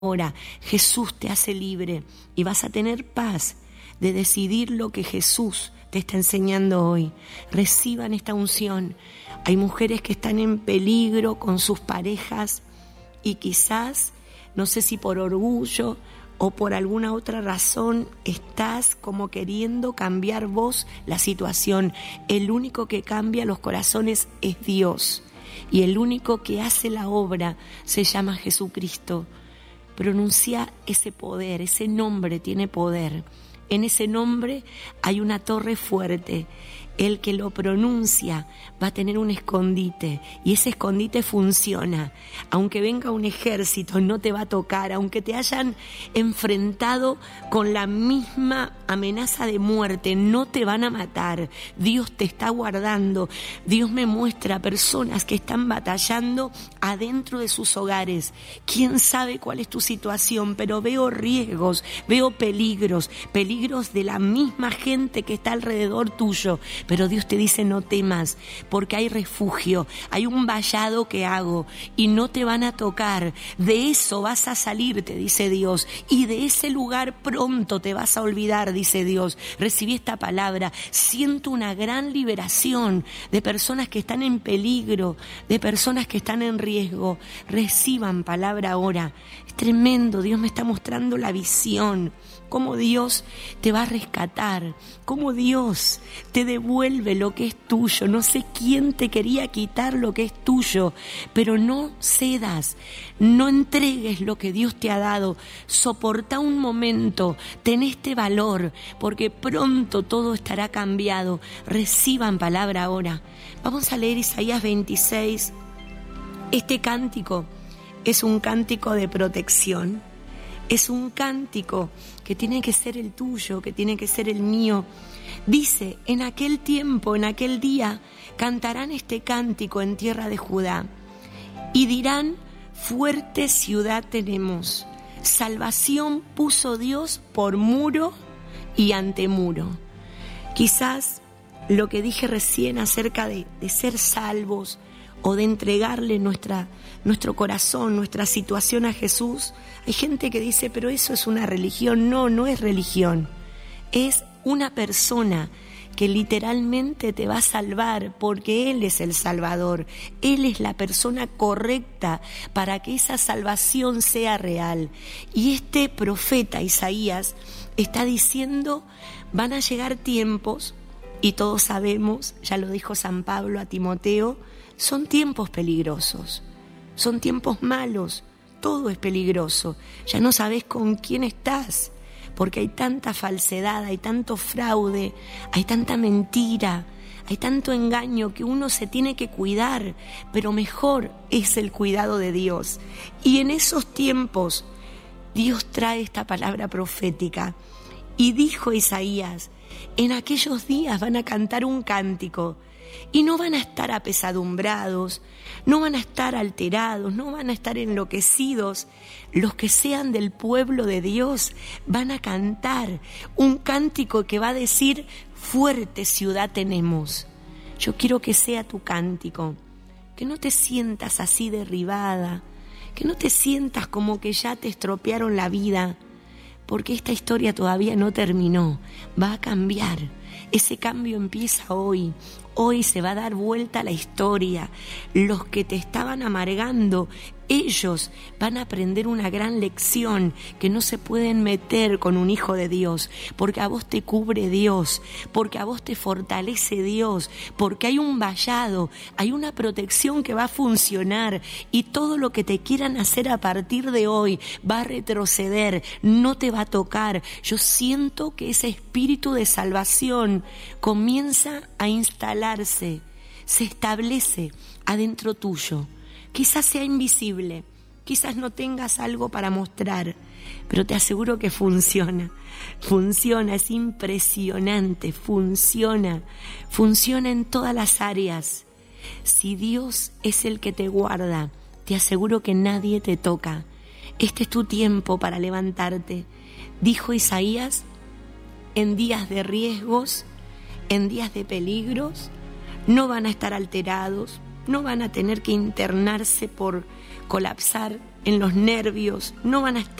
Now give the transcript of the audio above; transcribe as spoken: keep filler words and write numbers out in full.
Ahora Jesús te hace libre y vas a tener paz de decidir lo que Jesús te está enseñando hoy. Reciban esta unción. Hay mujeres que están en peligro con sus parejas y quizás, no sé si por orgullo o por alguna otra razón, estás como queriendo cambiar vos la situación. El único que cambia los corazones es Dios y el único que hace la obra se llama Jesucristo. Pronuncia ese poder, ese nombre tiene poder. En ese nombre hay una torre fuerte. El que lo pronuncia va a tener un escondite y ese escondite funciona. Aunque venga un ejército, no te va a tocar. Aunque te hayan enfrentado con la misma amenaza de muerte, no te van a matar. Dios te está guardando. Dios me muestra personas que están batallando adentro de sus hogares. Quién sabe cuál es tu situación, pero veo riesgos, veo peligros, peligros de la misma gente que está alrededor tuyo. Pero Dios te dice: no temas, porque hay refugio, hay un vallado que hago y no te van a tocar. De eso vas a salir, te dice Dios, y de ese lugar pronto te vas a olvidar, dice Dios. Recibí esta palabra, siento una gran liberación de personas que están en peligro, de personas que están en riesgo. Reciban palabra ahora. Es tremendo, Dios me está mostrando la visión, cómo Dios te va a rescatar, cómo Dios te devuelve lo que es tuyo. No sé quién te quería quitar lo que es tuyo, pero no cedas, no entregues lo que Dios te ha dado. Soporta un momento, ten este valor, porque pronto todo estará cambiado. Reciban palabra ahora. Vamos a leer Isaías veintiséis. Este cántico es un cántico de protección. Es un cántico que tiene que ser el tuyo, que tiene que ser el mío. Dice: en aquel tiempo, en aquel día, cantarán este cántico en tierra de Judá y dirán: fuerte ciudad tenemos, salvación puso Dios por muro y antemuro. Quizás lo que dije recién acerca de, de ser salvos o de entregarle nuestra, nuestro corazón, nuestra situación a Jesús. Hay gente que dice: pero eso es una religión. No, no es religión. Es una persona que literalmente te va a salvar, porque Él es el Salvador. Él es la persona correcta para que esa salvación sea real. Y este profeta Isaías está diciendo: van a llegar tiempos, y todos sabemos, ya lo dijo San Pablo a Timoteo, son tiempos peligrosos, son tiempos malos, todo es peligroso. Ya no sabes con quién estás, porque hay tanta falsedad, hay tanto fraude, hay tanta mentira, hay tanto engaño que uno se tiene que cuidar, pero mejor es el cuidado de Dios. Y en esos tiempos Dios trae esta palabra profética y dijo Isaías: en aquellos días van a cantar un cántico y no van a estar apesadumbrados, no van a estar alterados, no van a estar enloquecidos. Los que sean del pueblo de Dios van a cantar un cántico que va a decir: fuerte ciudad tenemos. Yo quiero que sea tu cántico, que no te sientas así derribada, que no te sientas como que ya te estropearon la vida, porque esta historia todavía no terminó, va a cambiar. Ese cambio empieza hoy. Hoy se va a dar vuelta la historia. Los que te estaban amargando, ellos van a aprender una gran lección, que no se pueden meter con un hijo de Dios, porque a vos te cubre Dios, porque a vos te fortalece Dios, porque hay un vallado, hay una protección que va a funcionar, y todo lo que te quieran hacer a partir de hoy va a retroceder, no te va a tocar. Yo siento que ese espíritu de salvación comienza a instalarse, se establece adentro tuyo. Quizás sea invisible, quizás no tengas algo para mostrar, pero te aseguro que funciona, funciona, es impresionante, funciona, funciona en todas las áreas. Si Dios es el que te guarda, te aseguro que nadie te toca. Este es tu tiempo para levantarte. Dijo Isaías: en días de riesgos, en días de peligros, no van a estar alterados, no van a tener que internarse por, colapsar en los nervios, no van a estar